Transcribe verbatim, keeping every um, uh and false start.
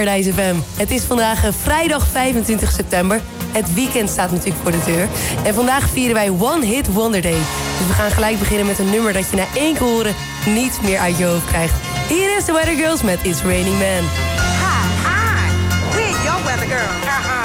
Paradise F M. Het is vandaag vrijdag vijfentwintig september. Het weekend staat natuurlijk voor de deur. En vandaag vieren wij One Hit Wonder Day. Dus we gaan gelijk beginnen met een nummer dat je na één keer horen niet meer uit je hoofd krijgt. Hier is de Weather Girls met It's Raining Man. Hi, hi, we're your Weather Girls. Uh-huh.